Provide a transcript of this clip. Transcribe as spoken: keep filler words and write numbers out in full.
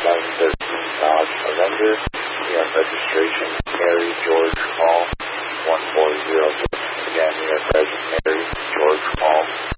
eleven thirteen Dodge November. We have registration Mary George Hall one four zero six. Again, we have registration Mary George Hall